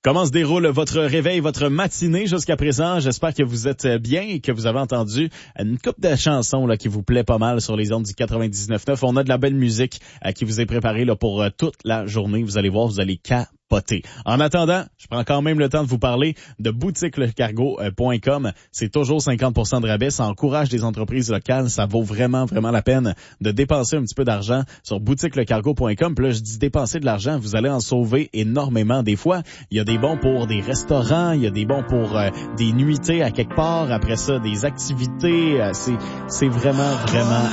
Comment se déroule votre réveil, votre matinée jusqu'à présent? J'espère que vous êtes bien et que vous avez entendu une couple de chansons là, qui vous plaît pas mal sur les ondes du 99.9. On a de la belle musique qui vous est préparée là, pour toute la journée. Vous allez voir, vous allez capoter. En attendant, je prends quand même le temps de vous parler de boutiquelecargo.com. C'est toujours 50% de rabais. Ça encourage des entreprises locales. Ça vaut vraiment la peine de dépenser un petit peu d'argent sur boutiquelecargo.com. Puis là, je dis dépenser de l'argent, vous allez en sauver énormément. Des fois, il y a des bons pour des restaurants, il y a des bons pour des nuitées à quelque part. Après ça, des activités. C'est vraiment